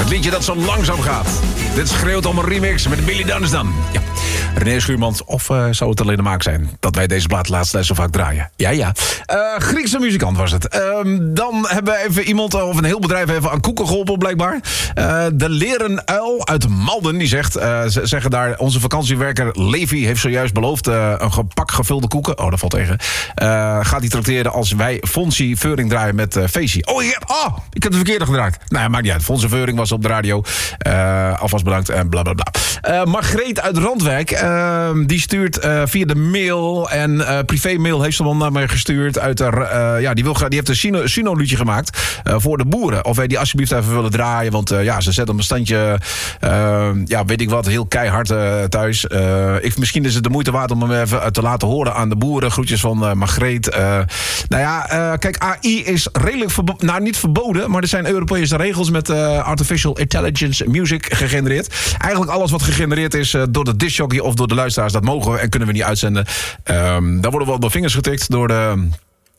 Het liedje dat zo langzaam gaat. Dit schreeuwt om een remix met Billy Dunstan. Ja. René Schuurmans, of zou het alleen de maak zijn dat wij deze plaat laatst zo vaak draaien? Ja. Griekse muzikant was het. Dan hebben we even iemand, of een heel bedrijf even aan koeken geholpen blijkbaar. De Leren Uil uit Malden, die zegt, ze zeggen daar, onze vakantiewerker Levi heeft zojuist beloofd een pak gevulde koeken. Oh, dat valt tegen. Gaat hij trakteren als wij Fonsie Veuring draaien met feestje. Oh, ik heb de verkeerde gedraaid. Nou ja, maakt niet uit. Fonsie Veuring was op de radio. Alvast bedankt en blablabla. Margreet uit Randwijk, die stuurt via de mail en privé-mail heeft ze wel naar mij gestuurd. Uit die heeft een Suno-liedje gemaakt voor de boeren. Of wij die alsjeblieft even willen draaien. Want ze zetten op een standje, weet ik wat, heel keihard thuis. Misschien is het de moeite waard om hem even te laten horen aan de boeren. Groetjes van Margreet. Kijk, AI is redelijk niet verboden, maar er zijn Europese regels met Artificial Intelligence Music gegenereerd. Eigenlijk alles wat gegenereerd is door de discjockey of door de luisteraars, dat mogen we en kunnen we niet uitzenden. Daar worden we op de vingers getikt door de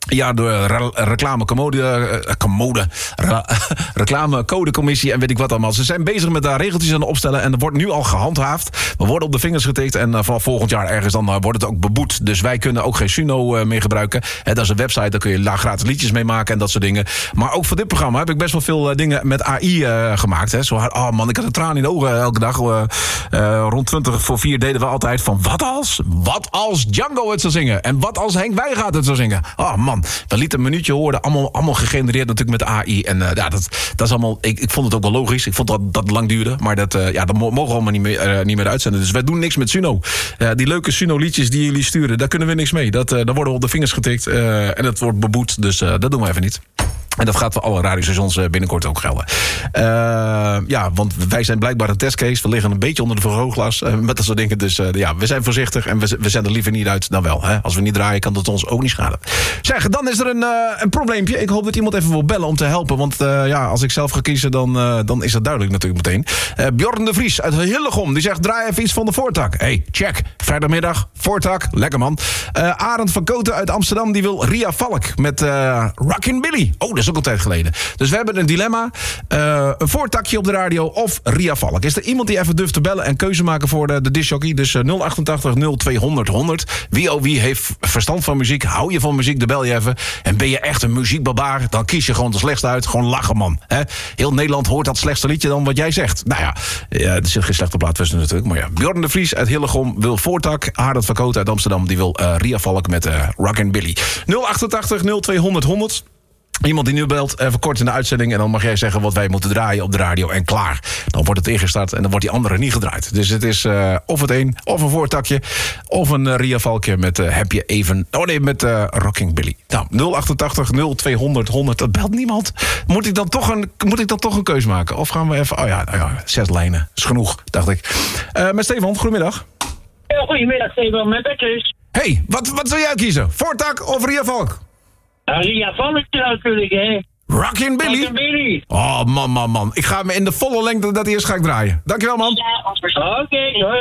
reclamecodecommissie en weet ik wat allemaal. Ze zijn bezig met daar regeltjes aan het opstellen en er wordt nu al gehandhaafd. We worden op de vingers getikt en vanaf volgend jaar ergens dan wordt het ook beboet. Dus wij kunnen ook geen Suno meer gebruiken. Dat is een website, daar kun je gratis liedjes mee maken en dat soort dingen. Maar ook voor dit programma heb ik best wel veel dingen met AI gemaakt. Zo hard, ik had een traan in de ogen elke dag. Rond 20 voor 4 deden we altijd van wat als Django het zou zingen? En wat als Henk Wijngaard het zou zingen? We lieten een minuutje horen, allemaal gegenereerd natuurlijk met AI. En dat is allemaal, ik vond het ook wel logisch. Ik vond dat lang duurde, maar dat mogen we allemaal niet meer uitzenden. Dus wij doen niks met Suno. Die leuke Suno-liedjes die jullie sturen, daar kunnen we niks mee. Daar worden we op de vingers getikt en dat wordt beboet. Dus dat doen we even niet. En dat gaat voor alle radiostations binnenkort ook gelden. Want wij zijn blijkbaar een testcase. We liggen een beetje onder de vergrootglas met dat soort dingen. Dus we zijn voorzichtig en we zenden liever niet uit dan wel. Hè? Als we niet draaien, kan dat ons ook niet schaden. Zeg, dan is er een probleempje. Ik hoop dat iemand even wil bellen om te helpen. Want als ik zelf ga kiezen, dan is dat duidelijk natuurlijk meteen. Bjorn de Vries uit Hillegom, die zegt, draai even iets van de Voortak. Hey, check. Vrijdagmiddag, Voortak. Lekker man. Arend van Koten uit Amsterdam, die wil Ria Valk met Rockin' Billy. Oh, dat is ook een tijd geleden. Dus we hebben een dilemma. Een Voortakje op de radio of Ria Valk. Is er iemand die even durft te bellen en keuze maken voor de discjockey? Dus 088 0200 100. Wie heeft verstand van muziek? Hou je van muziek, dan bel je even. En ben je echt een muziekbarbaar, dan kies je gewoon de slechtste uit. Gewoon lachen, man. Heel Nederland hoort dat slechtste liedje dan wat jij zegt. Er zit geen slechte plaat tussen natuurlijk. Maar ja, Bjorn de Vries uit Hillegom wil Voortak. Arend van Koten uit Amsterdam, die wil Ria Valk met Rockin' Billy. 088 0200 100. Iemand die nu belt, even kort in de uitzending, en dan mag jij zeggen wat wij moeten draaien op de radio en klaar. Dan wordt het ingestart en dan wordt die andere niet gedraaid. Dus het is of het een, of een Voortakje, of een Ria Valkje met heb je even... met Rockin' Billy. 088 0200 100, dat belt niemand. Moet ik dan toch een keus maken? Of gaan we even... 6 lijnen, is genoeg, dacht ik. Met Stefan, goedemiddag. Ja, goedemiddag Stefan, met Bertus. Hey, wat zou jij kiezen? Voortak of Ria Valk? Ria Valk natuurlijk, hè. Rockin' Billy? Rockin' Billy. Oh, man. Ik ga me in de volle lengte dat eerst ga ik draaien. Dankjewel, man. Ja, oké, hoi.